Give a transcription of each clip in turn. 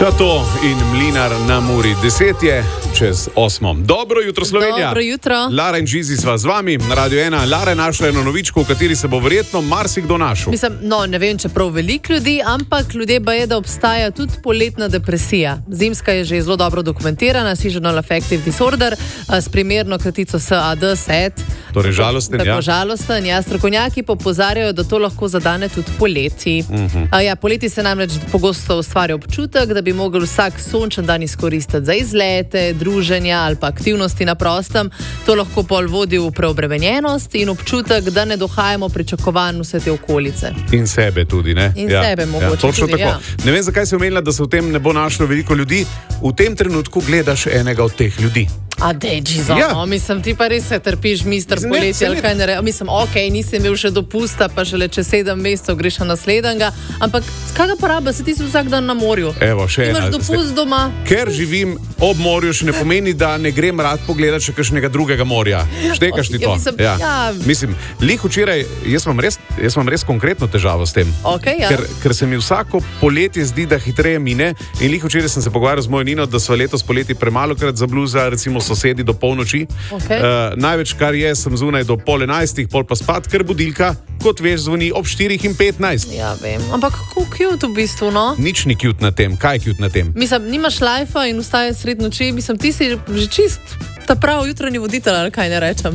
Šato in Mlinar na Muri. 10 je čez 8. Dobro jutro, Slovenija. Dobro jutro. Lara in Žizi sva z vami na Radio 1. Lara je našla eno novičko, v kateri se bo verjetno marsikdo našel. Mislim, ne vem, če prav veliko ljudi, ampak ljudje baje, da obstaja tudi poletna depresija. Zimska je že zelo dobro dokumentirana, seasonal affective disorder, s primerno kratico SAD, SAD. Torej žalosten, ja. Tako žalosten, ja. Strokovnjaki pa opozarjajo, da to lahko zadane tudi poleti. Poleti se namreč pogosto ustvarja občutek, da bi mogel vsak sončen dan izkoristiti za izlete, druženja ali pa aktivnosti na prostem. To lahko pol vodi v preobremenjenost in občutek, da ne dohajamo pričakovanj vse te okolice. In sebe tudi, ne? In sebe mogoče točno tudi, tako. ja. Ne vem, zakaj si omenila, da se v tem ne bo našlo veliko ljudi. V tem trenutku gledaš enega od teh ljudi. A dejči za mislim, ti pa res se trpiš, mister poletje, ali kaj ne reče. Mislim, nisem imel še dopusta, pa šele čez 7 mesecev greš na naslednjega, ampak kaj ga poraba, se ti si vsak dan na morju. Evo, še ena. Imaš dopust doma. Ker živim ob morju, še ne pomeni, da ne grem rad pogledati še kakšnega drugega morja. Štekaš ti to? Mislim, lih včeraj, jaz imam res konkretno težavo s tem. Ker se mi vsako poletje zdi, da hitreje mine, in lih včeraj sem se pogovarjal z mojo Nino, da so letos poleti premalokrat zabluza, recimo sosedi do polnoči. Največ, kar je, sem zunaj do 10:30, pol pa spat, ker budilka, kot veš, zvoni ob 4:15. Ja, vem. Ampak kako cute v bistvu, no? Nič ni cute na tem. Kaj je cute na tem? Mislim, nimaš lajfa in vstaješ sred noči. Mislim, ti si že čist ta prav jutranji voditelj, ali kaj ne rečem.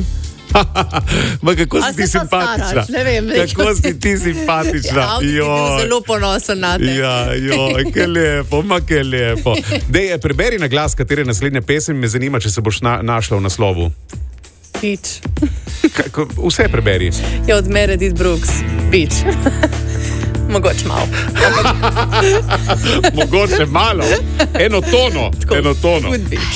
Kako si ti simpatična? Ne vem. Kako si ti simpatična? Ti bil zelo ponosen na te. Kaj lepo. Dej, preberi na glas, katere naslednje pesem, me zanima, če se boš našla v naslovu. Beach. Vse preberi. Je od Meredith Brooks. Beach. Mogoče malo. Mogoče malo. Eno tono. Good beach.